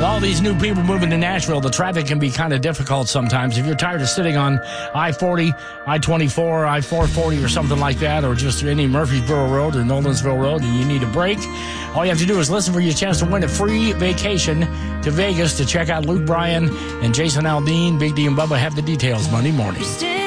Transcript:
all these new people moving to Nashville, the traffic can be kind of difficult sometimes. If you're tired of sitting on I-40, I-24, I-440 or something like that, or just any Murfreesboro Road or Nolensville Road, and you need a break, all you have to do is listen for your chance to win a free vacation to Vegas to check out Luke Bryan and Jason Aldean. Big D and Bubba have the details Monday morning.